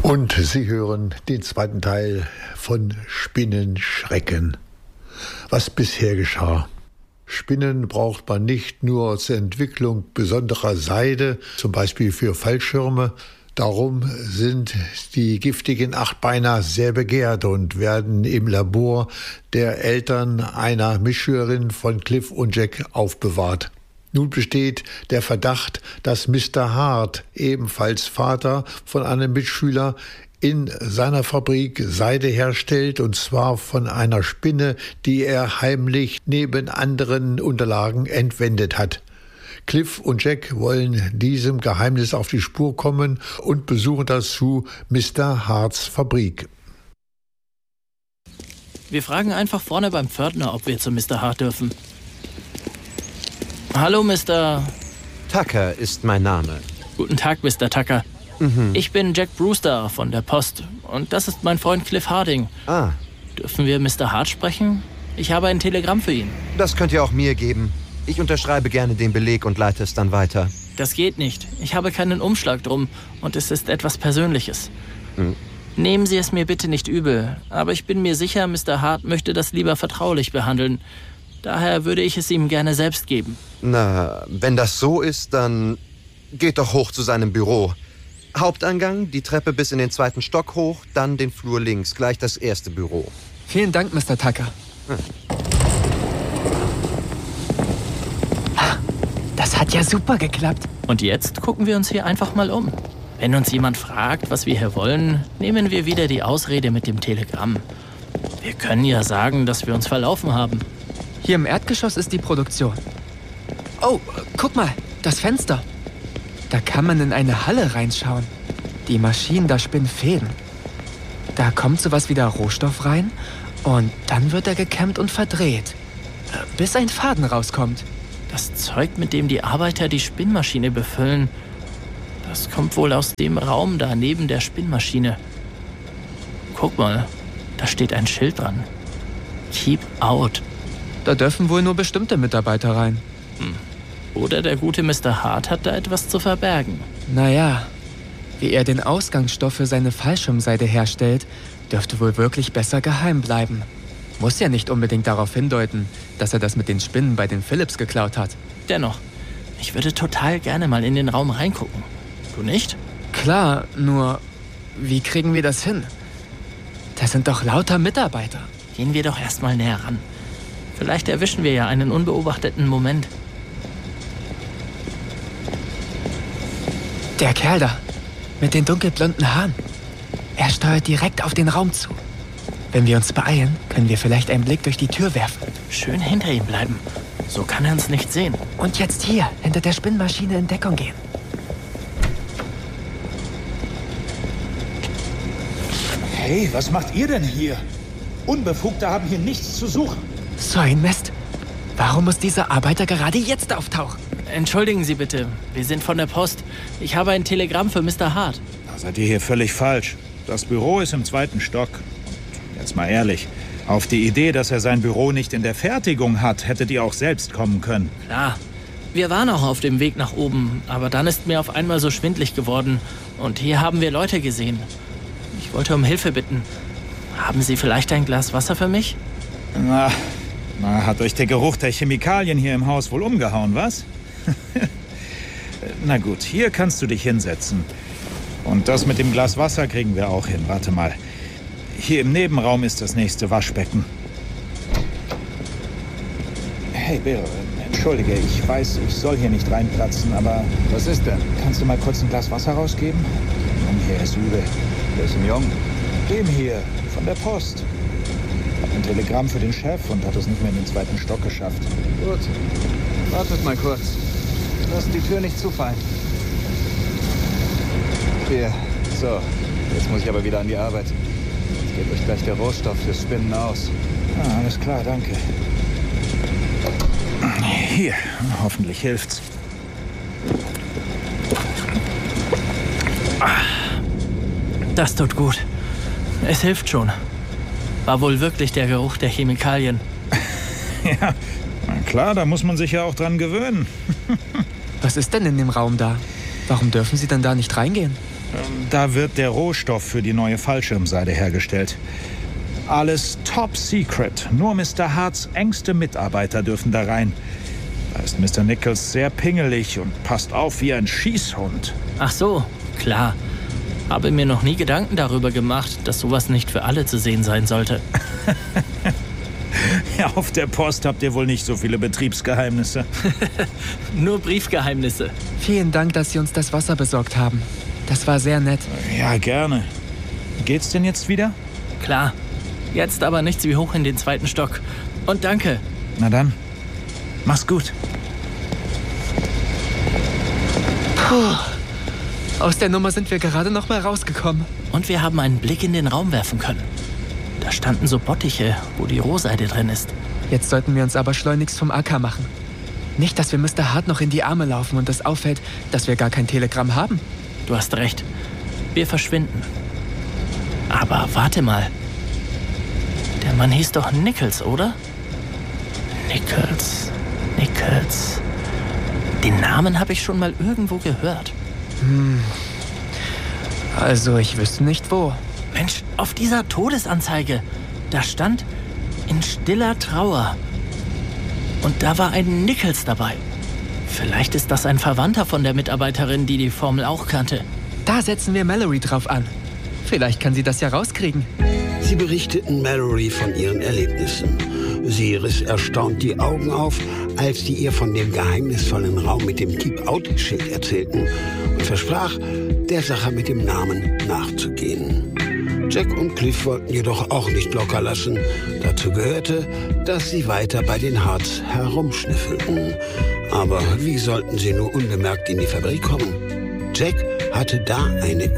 Und Sie hören den zweiten Teil von Spinnenschrecken. Was bisher geschah. Spinnen braucht man nicht nur zur Entwicklung besonderer Seide, zum Beispiel für Fallschirme. Darum sind die giftigen Achtbeiner sehr begehrt und werden im Labor der Eltern einer Mitschülerin von Cliff und Jack aufbewahrt. Nun besteht der Verdacht, dass Mr. Hart, ebenfalls Vater von einem Mitschüler, in seiner Fabrik Seide herstellt, und zwar von einer Spinne, die er heimlich neben anderen Unterlagen entwendet hat. Cliff und Jack wollen diesem Geheimnis auf die Spur kommen und besuchen dazu Mr. Harts Fabrik. Wir fragen einfach vorne beim Pförtner, ob wir zu Mr. Hart dürfen. Hallo, Mr. Tucker ist mein Name. Guten Tag, Mr. Tucker. Ich bin Jack Brewster von der Post und das ist mein Freund Cliff Harding. Ah. Dürfen wir Mr. Hart sprechen? Ich habe ein Telegramm für ihn. Das könnt ihr auch mir geben. Ich unterschreibe gerne den Beleg und leite es dann weiter. Das geht nicht. Ich habe keinen Umschlag drum und es ist etwas Persönliches. Nehmen Sie es mir bitte nicht übel, aber ich bin mir sicher, Mr. Hart möchte das lieber vertraulich behandeln. Daher würde ich es ihm gerne selbst geben. Na, wenn das so ist, dann geht doch hoch zu seinem Büro. Haupteingang, die Treppe bis in den 2. Stock hoch, dann den Flur links, gleich das erste Büro. Vielen Dank, Mr. Tucker. Das hat ja super geklappt. Und jetzt gucken wir uns hier einfach mal um. Wenn uns jemand fragt, was wir hier wollen, nehmen wir wieder die Ausrede mit dem Telegramm. Wir können ja sagen, dass wir uns verlaufen haben. Hier im Erdgeschoss ist die Produktion. Oh, guck mal, das Fenster. Da kann man in eine Halle reinschauen. Die Maschinen da spinnen Fäden. Da kommt sowas wie der Rohstoff rein und dann wird er gekämmt und verdreht, bis ein Faden rauskommt. Das Zeug, mit dem die Arbeiter die Spinnmaschine befüllen, das kommt wohl aus dem Raum da neben der Spinnmaschine. Guck mal, da steht ein Schild dran. Keep out. Da dürfen wohl nur bestimmte Mitarbeiter rein. Oder der gute Mr. Hart hat da etwas zu verbergen. Naja, wie er den Ausgangsstoff für seine Fallschirmseide herstellt, dürfte wohl wirklich besser geheim bleiben. Muss ja nicht unbedingt darauf hindeuten, dass er das mit den Spinnen bei den Phillips geklaut hat. Dennoch, ich würde total gerne mal in den Raum reingucken. Du nicht? Klar, nur wie kriegen wir das hin? Das sind doch lauter Mitarbeiter. Gehen wir doch erst mal näher ran. Vielleicht erwischen wir ja einen unbeobachteten Moment. Der Kerl da, mit den dunkelblonden Haaren. Er steuert direkt auf den Raum zu. Wenn wir uns beeilen, können wir vielleicht einen Blick durch die Tür werfen. Schön hinter ihm bleiben. So kann er uns nicht sehen. Und jetzt hier, hinter der Spinnmaschine in Deckung gehen. Hey, was macht ihr denn hier? Unbefugte haben hier nichts zu suchen. So ein Mist. Warum muss dieser Arbeiter gerade jetzt auftauchen? Entschuldigen Sie bitte, wir sind von der Post. Ich habe ein Telegramm für Mr. Hart. Da seid ihr hier völlig falsch. Das Büro ist im 2. Stock. Und jetzt mal ehrlich, auf die Idee, dass er sein Büro nicht in der Fertigung hat, hättet ihr auch selbst kommen können. Klar, wir waren auch auf dem Weg nach oben, aber dann ist mir auf einmal so schwindlig geworden. Und hier haben wir Leute gesehen. Ich wollte um Hilfe bitten. Haben Sie vielleicht ein Glas Wasser für mich? Na, hat euch der Geruch der Chemikalien hier im Haus wohl umgehauen, was? Na gut, hier kannst du dich hinsetzen. Und das mit dem Glas Wasser kriegen wir auch hin. Warte mal. Hier im Nebenraum ist das nächste Waschbecken. Hey Bill, entschuldige, ich weiß, ich soll hier nicht reinplatzen, aber... Was ist denn? Kannst du mal kurz ein Glas Wasser rausgeben? Der Junge hier ist übel. Welchen Jungen? Dem hier, von der Post. Hat ein Telegramm für den Chef und hat es nicht mehr in den 2. Stock geschafft. Gut. Wartet mal kurz. Lasst die Tür nicht zufallen. Hier. So. Jetzt muss ich aber wieder an die Arbeit. Jetzt geht euch gleich der Rohstoff fürs Spinnen aus. Ah, alles klar, danke. Hier, hoffentlich hilft's. Das tut gut. Es hilft schon. War wohl wirklich der Geruch der Chemikalien. Ja, na klar, da muss man sich ja auch dran gewöhnen. Was ist denn in dem Raum da? Warum dürfen Sie denn da nicht reingehen? Da wird der Rohstoff für die neue Fallschirmseide hergestellt. Alles top secret. Nur Mr. Harts engste Mitarbeiter dürfen da rein. Da ist Mr. Nichols sehr pingelig und passt auf wie ein Schießhund. Ach so, klar. Habe mir noch nie Gedanken darüber gemacht, dass sowas nicht für alle zu sehen sein sollte. Ja, auf der Post habt ihr wohl nicht so viele Betriebsgeheimnisse. Nur Briefgeheimnisse. Vielen Dank, dass Sie uns das Wasser besorgt haben. Das war sehr nett. Ja, gerne. Geht's denn jetzt wieder? Klar. Jetzt aber nichts wie hoch in den 2. Stock. Und danke. Na dann, mach's gut. Puh. Aus der Nummer sind wir gerade noch mal rausgekommen. Und wir haben einen Blick in den Raum werfen können. Da standen so Bottiche, wo die Rohseide drin ist. Jetzt sollten wir uns aber schleunigst vom Acker machen. Nicht, dass wir Mr. Hart noch in die Arme laufen und es auffällt, dass wir gar kein Telegramm haben. Du hast recht. Wir verschwinden. Aber warte mal. Der Mann hieß doch Nichols, oder? Nichols. Den Namen habe ich schon mal irgendwo gehört. Also, ich wüsste nicht wo. Mensch, auf dieser Todesanzeige, da stand in stiller Trauer. Und da war ein Nichols dabei. Vielleicht ist das ein Verwandter von der Mitarbeiterin, die die Formel auch kannte. Da setzen wir Mallory drauf an. Vielleicht kann sie das ja rauskriegen. Sie berichteten Mallory von ihren Erlebnissen. Sie riss erstaunt die Augen auf, als die ihr von dem geheimnisvollen Raum mit dem Keep-Out-Schild erzählten und versprach, der Sache mit dem Namen nachzugehen. Jack und Cliff wollten jedoch auch nicht locker lassen. Dazu gehörte, dass sie weiter bei den Harts herumschnüffelten. Aber wie sollten sie nur unbemerkt in die Fabrik kommen? Jack hatte da eine